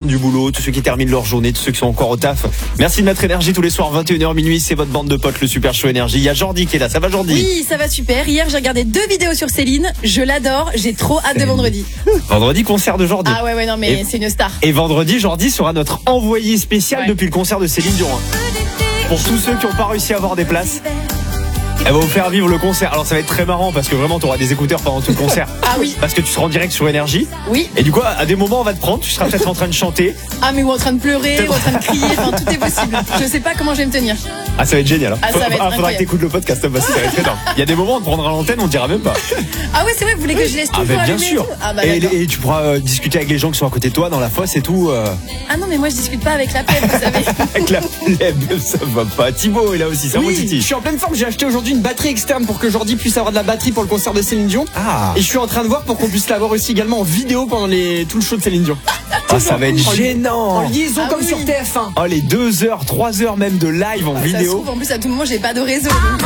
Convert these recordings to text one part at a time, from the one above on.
du boulot, tous ceux qui terminent leur journée, tous ceux qui sont encore au taf. Merci de mettre énergie tous les soirs, 21h minuit, c'est votre bande de potes, le Super Show Énergie. Il y a Jordi qui est là, ça va Jordi? Oui, ça va super. Hier, j'ai regardé 2 vidéos sur Céline. Je l'adore, j'ai trop hâte de vendredi. Vendredi, concert de Jordi. Ah ouais, non, mais c'est une star. Et vendredi, Jordi sera notre envoyé spécial depuis le concert de Céline Dion. Pour tous ceux qui n'ont pas réussi à avoir des places, elle va vous faire vivre le concert. Alors ça va être très marrant parce que vraiment tu auras des écouteurs pendant tout le concert. Ah oui. Parce que tu seras en direct sur Énergie. Oui. Et du coup à des moments on va te prendre, tu seras peut-être en train de chanter. Ah mais ou en train de pleurer, ou en train de crier, enfin tout est possible. Je sais pas comment je vais me tenir. Ah ça va être génial. Ah, ça va être faudra que t'écoutes le podcast parce que ça va être très dingue. Il y a des moments on te prendra à l'antenne, on te dira même pas. Ah ouais c'est vrai, vous voulez que je laisse tout bien allumer sûr. et tout. Ah bah et tu pourras discuter avec les gens qui sont à côté de toi dans la fosse et tout. Ah non mais moi je discute pas avec la plèbe, vous savez. Avec la plèbe, ça va pas. Thibaut est là aussi, ça va Titi. Je suis en pleine forme, j'ai acheté aujourd'hui une batterie externe pour que Jordi puisse avoir de la batterie pour le concert de Céline Dion. Ah. Et je suis en train de voir pour qu'on puisse l'avoir aussi également en vidéo pendant tout le show de Céline Dion. Ah, ça va être gênant. En liaison comme oui. sur TF1. Oh les 2 heures, 3 heures même de live en Ça se vidéo. trouve en plus à tout moment j'ai pas de réseau donc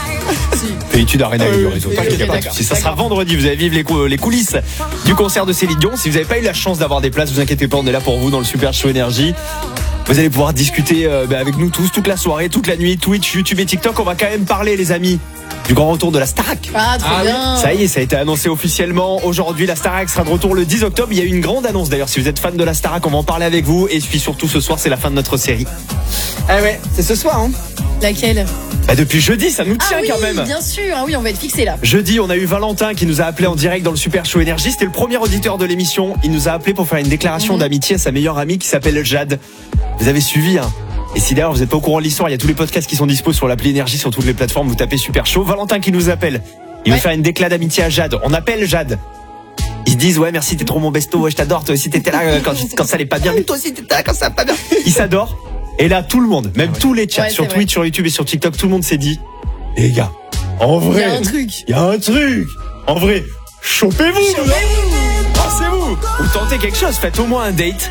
Féitude Arena eu le réseau. oui, T'inquiète ok, pas. d'accord. Ça sera vendredi. Vous allez vivre les coulisses du concert de Céline Dion. Si vous n'avez pas eu la chance d'avoir des places, vous inquiétez pas, on est là pour vous dans le Super Show Énergie. Vous allez pouvoir discuter avec nous tous toute la soirée, toute la nuit, Twitch, YouTube et TikTok. On va quand même parler, les amis, du grand retour de la Starac. Ah trop bien. Ça y est, ça a été annoncé officiellement. Aujourd'hui, la Starac sera de retour le 10 octobre. Il y a eu une grande annonce d'ailleurs. Si vous êtes fan de la Starac, on va en parler avec vous. Et puis surtout, ce soir, c'est la fin de notre série. Ah ouais, c'est ce soir hein. Laquelle? Depuis jeudi, ça nous tient oui, quand même. bien sûr, ah oui on va être fixé là. Jeudi, on a eu Valentin qui nous a appelé en direct dans le Super Show Énergie. C'était le premier auditeur de l'émission. Il nous a appelé pour faire une déclaration d'amitié à sa meilleure amie qui s'appelle Jade. Vous avez suivi, hein. Et si d'ailleurs vous n'êtes pas au courant de l'histoire, il y a tous les podcasts qui sont dispo sur l'appli Énergie, sur toutes les plateformes. Vous tapez Super Show. Valentin qui nous appelle. Il veut faire une déclaration d'amitié à Jade. On appelle Jade. Ils se disent ouais merci, t'es trop mon besto, ouais, je t'adore. Toi aussi t'étais là quand ça allait pas bien, mais toi aussi t'étais là quand ça allait pas bien. Ils s'adorent. Et là tout le monde, même tous les chats sur Twitch, sur YouTube et sur TikTok, tout le monde s'est dit les gars, en vrai, il y a un truc. En vrai, chopez-vous. Pensez-vous. Ou tentez quelque chose, faites au moins un date.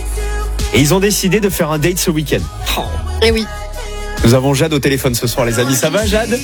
Et ils ont décidé de faire un date ce week-end. Et oui. Nous avons Jade au téléphone ce soir, les amis. Ça va, Jade?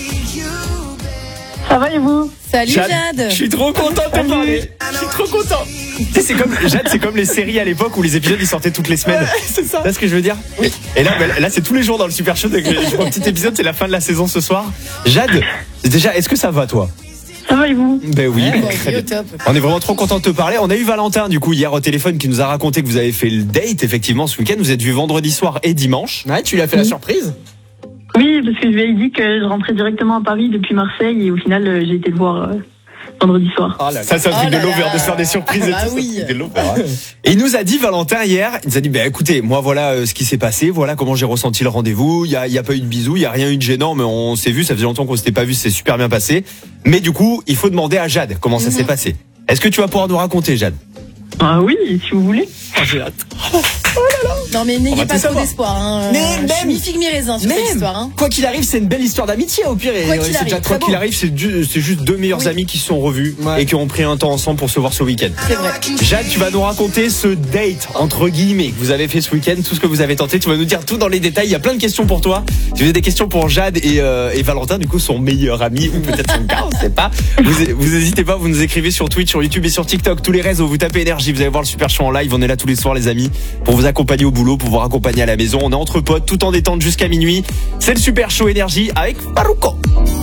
Ça va et vous? Salut Jade. Je suis trop content de te parler. Je suis trop content. Tu sais, c'est comme Jade, c'est comme les séries à l'époque où les épisodes ils sortaient toutes les semaines. C'est ça. Tu vois ce que je veux dire? Oui. Et là, c'est tous les jours dans le Super Show. Donc, un petit épisode, c'est la fin de la saison ce soir. Jade, déjà, est-ce que ça va toi? Ça va et vous? Ben oui, Ouais, très au bien. top. On est vraiment trop content de te parler. On a eu Valentin du coup hier au téléphone qui nous a raconté que vous avez fait le date effectivement ce week-end. Vous êtes vus vendredi soir et dimanche. Ouais, tu lui as fait la surprise. Oui, parce que je lui ai dit que je rentrais directement à Paris depuis Marseille et au final j'ai été le voir vendredi soir. Oh là là. Ça, c'est un truc Oh de là l'over là. de se faire des surprises et Ah tout. oui. C'est un truc de l'over, hein. Et il nous a dit, Valentin, hier, il nous a dit, écoutez, moi, voilà ce qui s'est passé, voilà comment j'ai ressenti le rendez-vous. Il y a pas eu de bisous, il y a rien eu de gênant, mais on s'est vu, ça faisait longtemps qu'on s'était pas vu, c'est super bien passé. Mais du coup, il faut demander à Jade comment ça s'est passé. Est-ce que tu vas pouvoir nous raconter, Jade? Ah oui, si vous voulez. J'ai hâte. Non mais On va n'ayez tout pas trop savoir. d'espoir. Hein. Mais Je suis même- mi-figue mi-raisin sur cette histoire. Hein. Quoi qu'il arrive, c'est une belle histoire d'amitié au pire. Et Quoi qu'il c'est arrive, déjà très très Quoi beau. qu'il arrive, c'est juste 2 meilleurs amis qui se sont revus Ouais. et qui ont pris un temps ensemble pour se voir ce week-end. C'est vrai. Jade, tu vas nous raconter ce date, entre guillemets, que vous avez fait ce week-end, tout ce que vous avez tenté. Tu vas nous dire tout dans les détails. Il y a plein de questions pour toi. Tu as des questions pour Jade et Valentin, du coup, son meilleur ami, ou peut-être son cas, on sait pas. Vous n'hésitez pas, vous nous écrivez sur Twitch, sur YouTube et sur TikTok, tous les réseaux. Vous tapez Énergie, vous allez voir le Super Show en live. On est là tous les soirs, les amis, pour vous accompagner au boulot, pour vous accompagner à la maison. On est entre potes, tout en détente jusqu'à minuit. C'est le Super Show Énergie avec Farouko.